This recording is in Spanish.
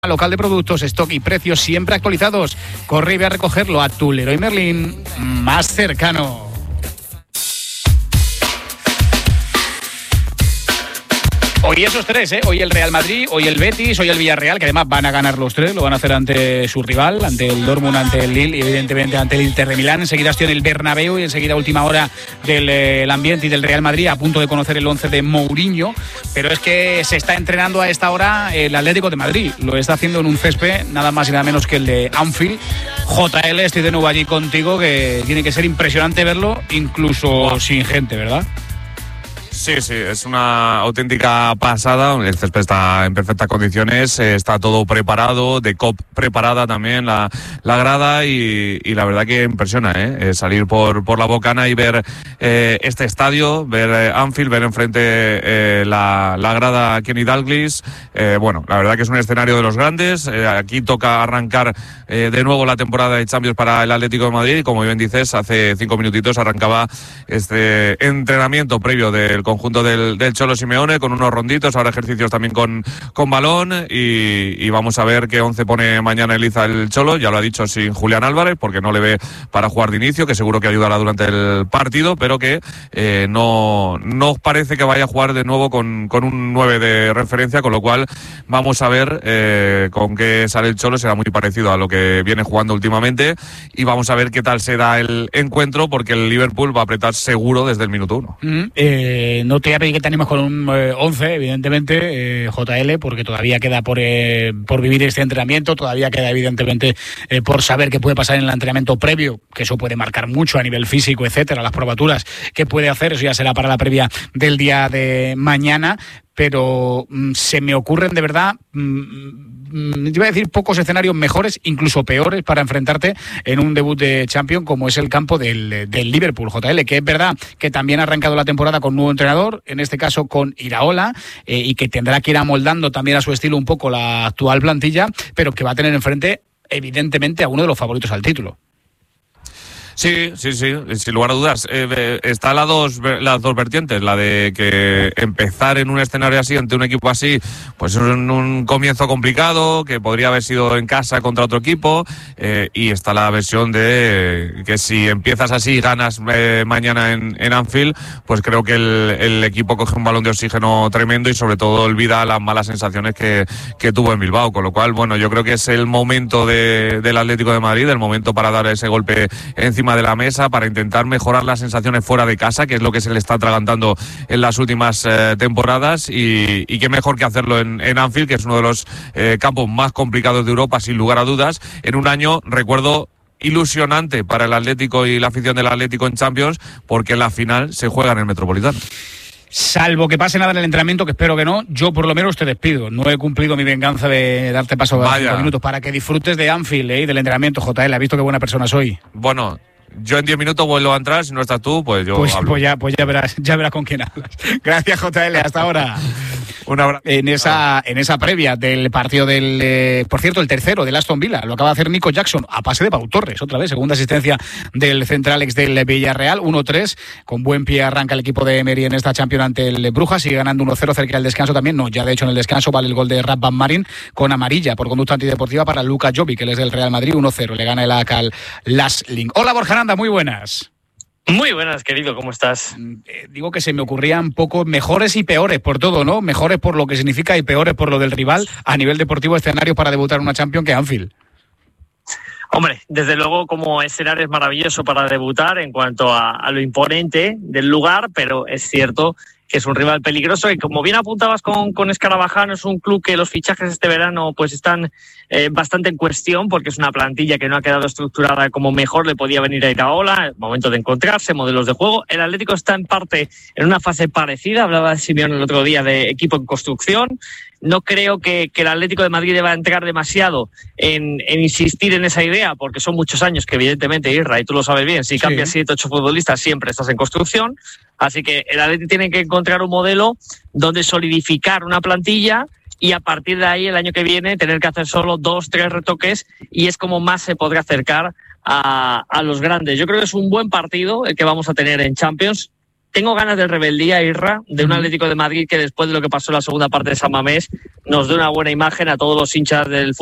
Local de productos, stock y precios siempre actualizados. Corre y ve a recogerlo a tu Leroy Merlin más cercano. Hoy esos tres, hoy el Real Madrid, hoy el Betis, hoy el Villarreal, que además van a ganar los tres, lo van a hacer ante su rival, ante el Dortmund, ante el Lille y evidentemente ante el Inter de Milán. Enseguida estoy en el Bernabéu y enseguida última hora del ambiente y del Real Madrid, a punto de conocer el 11 de Mourinho, pero es que se está entrenando a esta hora el Atlético de Madrid, lo está haciendo en un césped nada más y nada menos que el de Anfield. JL, estoy de nuevo allí contigo, que tiene que ser impresionante verlo, incluso sin gente, ¿verdad? Sí, es una auténtica pasada. El césped está en perfectas condiciones, está todo preparado, de COP preparada también la grada y la verdad que impresiona, salir por la Bocana y ver este estadio, ver Anfield, ver enfrente la grada Kenny Dalglish. Bueno, la verdad que es un escenario de los grandes. Aquí toca arrancar de nuevo la temporada de Champions para el Atlético de Madrid y como bien dices, hace 5 minutitos arrancaba este entrenamiento previo del conjunto del Cholo Simeone con unos ronditos, ahora ejercicios también con balón y vamos a ver qué 11 pone mañana en liza el Cholo. Ya lo ha dicho, sin Julián Álvarez porque no le ve para jugar de inicio, que seguro que ayudará durante el partido, pero que no parece que vaya a jugar de nuevo con un 9 de referencia, con lo cual vamos a ver con qué sale el Cholo. Será muy parecido a lo que viene jugando últimamente y vamos a ver qué tal se da el encuentro, porque el Liverpool va a apretar seguro desde el minuto 1. No te voy a pedir que te animes con un 11, evidentemente, JL, porque todavía queda por vivir este entrenamiento, todavía queda evidentemente por saber qué puede pasar en el entrenamiento previo, que eso puede marcar mucho a nivel físico, etcétera, las probaturas que puede hacer, eso ya será para la previa del día de mañana, pero se me ocurren de verdad... iba a decir pocos escenarios mejores, incluso peores, para enfrentarte en un debut de Champions como es el campo del Liverpool, JL, que es verdad que también ha arrancado la temporada con nuevo entrenador, en este caso con Iraola, y que tendrá que ir amoldando también a su estilo un poco la actual plantilla, pero que va a tener enfrente evidentemente a uno de los favoritos al título. Sí, sin lugar a dudas. Está las dos vertientes, la de que empezar en un escenario así, ante un equipo así, pues es un comienzo complicado, que podría haber sido en casa contra otro equipo, y está la versión de que si empiezas así y ganas mañana en Anfield, pues creo que el equipo coge un balón de oxígeno tremendo y sobre todo olvida las malas sensaciones que tuvo en Bilbao, con lo cual, bueno, yo creo que es el momento del Atlético de Madrid, el momento para dar ese golpe encima de la mesa, para intentar mejorar las sensaciones fuera de casa, que es lo que se le está atragantando en las últimas temporadas, y qué mejor que hacerlo en Anfield, que es uno de los campos más complicados de Europa, sin lugar a dudas, en un año, recuerdo, ilusionante para el Atlético y la afición del Atlético en Champions, porque la final se juega en el Metropolitano. Salvo que pase nada en el entrenamiento, que espero que no, yo por lo menos te despido. No he cumplido mi venganza de darte paso a 5 minutos para que disfrutes de Anfield y del entrenamiento, JL. ¿Has visto qué buena persona soy? Bueno, yo en 10 minutos vuelvo a entrar, si no estás tú, pues yo hablo. Pues ya verás con quién hablas. Gracias, JL, hasta ahora. Un abrazo. En esa previa del partido por cierto, el tercero del Aston Villa, lo acaba de hacer Nico Jackson a pase de Pau Torres, otra vez, segunda asistencia del central ex del Villarreal, 1-3, con buen pie arranca el equipo de Emery en esta Champions ante el Brujas, sigue ganando 1-0 cerca del descanso también, ya de hecho en el descanso vale el gol de Rad Van Marin con amarilla por conducta antideportiva para Luka Jovic, que él es del Real Madrid, 1-0, le gana el AK al Lasling. Hola Borja Aranda, muy buenas. Muy buenas, querido, ¿cómo estás? Digo que se me ocurrían pocos mejores y peores por todo, ¿no? Mejores por lo que significa y peores por lo del rival a nivel deportivo, escenario para debutar en una Champions que Anfield. Hombre, desde luego como escenario es maravilloso para debutar en cuanto a lo imponente del lugar, pero es cierto que es un rival peligroso y como bien apuntabas con Escarabajano, es un club que los fichajes este verano pues están bastante en cuestión porque es una plantilla que no ha quedado estructurada como mejor le podía venir a Iraola, momento de encontrarse, modelos de juego. El Atlético está en parte en una fase parecida, hablaba de Simeone el otro día de equipo en construcción. No creo que el Atlético de Madrid deba entrar demasiado en insistir en esa idea, porque son muchos años que evidentemente, Irra, y tú lo sabes bien, si cambias 7, 8 futbolistas siempre estás en construcción, así que el Atlético tiene que encontrar un modelo donde solidificar una plantilla y a partir de ahí el año que viene tener que hacer solo 2, 3 retoques y es como más se podrá acercar a los grandes. Yo creo que es un buen partido el que vamos a tener en Champions. tengo ganas de rebeldía, Irra, de un Atlético de Madrid que después de lo que pasó en la segunda parte de San Mamés nos dé una buena imagen a todos los hinchas del